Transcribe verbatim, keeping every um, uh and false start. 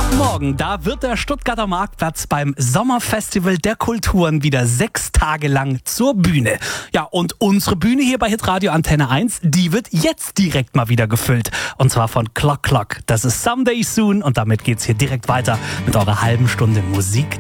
Morgen, da wird der Stuttgarter Marktplatz beim Sommerfestival der Kulturen wieder sechs Tage lang zur Bühne. Ja, und unsere Bühne hier bei Hitradio Antenne eins, die wird jetzt direkt mal wieder gefüllt. Und zwar von Clock Clock. Das ist Someday Soon und damit geht's hier direkt weiter mit eurer halben Stunde Musik